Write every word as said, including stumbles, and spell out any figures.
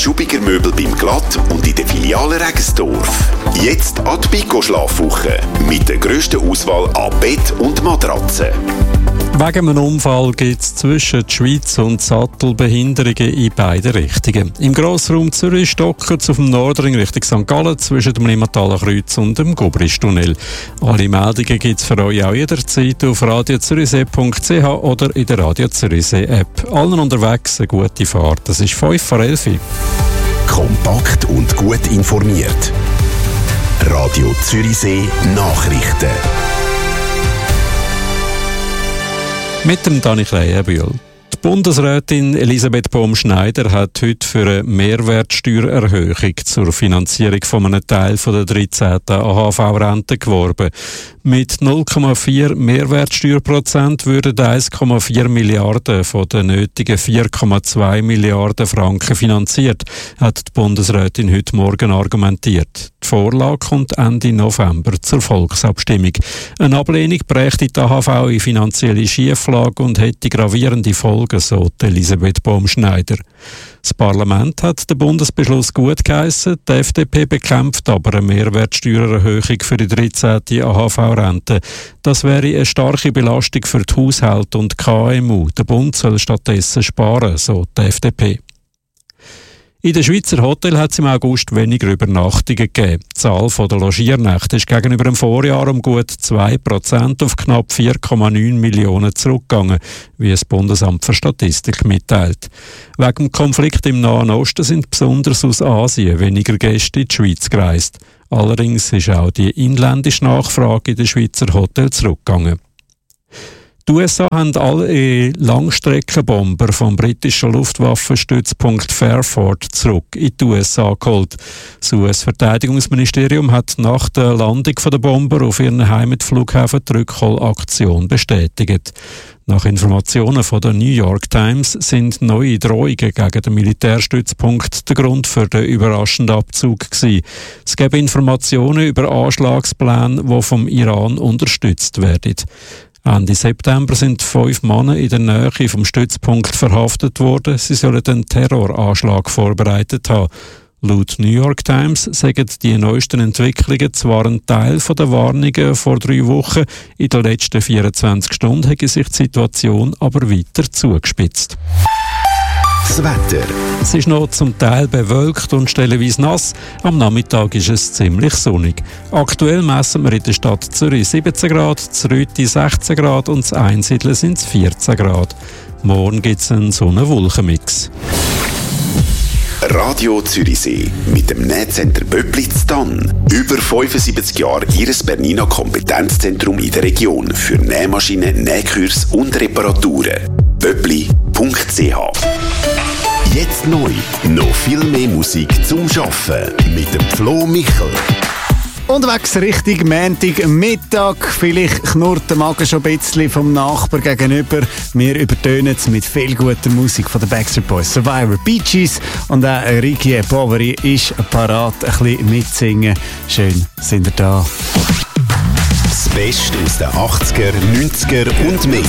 Schubiger Möbel beim Glatt und in der Filiale Regensdorf. Jetzt an die Bico Schlafwoche mit der grössten Auswahl an Bett und Matratzen. Wegen einem Unfall gibt es zwischen der Schweiz und Sattel Behinderungen in beide Richtungen. Im Grossraum Zürich stockert es auf dem Nordring Richtung Sankt Gallen zwischen dem Limmataler Kreuz und dem Gubristunnel. Alle Meldungen gibt es für euch auch jederzeit auf radio zürichsee punkt c h oder in der Radio Zürichsee App. Allen unterwegs eine gute Fahrt. Das ist fünf vor elf. Kompakt und gut informiert. Radio Zürichsee Nachrichten. Mit dem Dani Kleienbühl. Die Bundesrätin Elisabeth Baum-Schneider hat heute für eine Mehrwertsteuererhöhung zur Finanzierung von einem Teil der dreizehnten A H V-Rente geworben. Mit null Komma vier Mehrwertsteuerprozent würden eins Komma vier Milliarden von den nötigen vier Komma zwei Milliarden Franken finanziert, hat die Bundesrätin heute Morgen argumentiert. Die Vorlage kommt Ende November zur Volksabstimmung. Eine Ablehnung brächte die A H V in finanzielle Schieflage und hätte gravierende Folgen, so Elisabeth Baum-Schneider. Das Parlament hat den Bundesbeschluss gutgeheissen, die F D P bekämpft aber eine Mehrwertsteuererhöhung für die dreizehnte A H V-Rente. Das wäre eine starke Belastung für die Haushalte und K M U. Der Bund soll stattdessen sparen, so die F D P. In den Schweizer Hotels hat es im August weniger Übernachtungen gegeben. Die Zahl der Logiernächte ist gegenüber dem Vorjahr um gut zwei Prozent auf knapp vier Komma neun Millionen zurückgegangen, wie das Bundesamt für Statistik mitteilt. Wegen dem Konflikt im Nahen Osten sind besonders aus Asien weniger Gäste in die Schweiz gereist. Allerdings ist auch die inländische Nachfrage in den Schweizer Hotels zurückgegangen. Die U S A haben alle Langstreckenbomber vom britischen Luftwaffenstützpunkt Fairford zurück in die U S A geholt. Das U S-Verteidigungsministerium hat nach der Landung der Bomber auf ihren Heimatflughafen die Rückholaktion bestätigt. Nach Informationen von der New York Times sind neue Drohungen gegen den Militärstützpunkt der Grund für den überraschenden Abzug gewesen. Es gäbe Informationen über Anschlagspläne, die vom Iran unterstützt werden. Ende September sind fünf Männer in der Nähe vom Stützpunkt verhaftet worden. Sie sollen einen Terroranschlag vorbereitet haben. Laut New York Times sagen die neuesten Entwicklungen zwar ein Teil der Warnungen vor drei Wochen. In den letzten vierundzwanzig Stunden hat sich die Situation aber weiter zugespitzt. Das Wetter. Es ist noch zum Teil bewölkt und stellenweise nass. Am Nachmittag ist es ziemlich sonnig. Aktuell messen wir in der Stadt Zürich siebzehn Grad, in Rüti sechzehn Grad und in Einsiedeln sind es vierzehn Grad. Morgen gibt es einen Sonne-Wolken-Mix. Radio Zürichsee mit dem Nähcenter Böblitz Tann. Über fünfundsiebzig Jahre Ihres Bernina Kompetenzzentrum in der Region für Nähmaschinen, Nähkurs und Reparaturen. böbli punkt c h. Jetzt neu, noch viel mehr Musik zum Arbeiten mit dem Flo Michel. Unterwegs Richtung Montag Mittag. Vielleicht knurrt der Magen schon ein bisschen vom Nachbar gegenüber. Wir übertönen es mit viel guter Musik von den Backstreet Boys, Survivor, Bee Gees und auch Ricky Poveri ist parat, ein bisschen mitsingen. Schön, sind ihr da. Das Beste aus den achtziger, neunziger und mehr.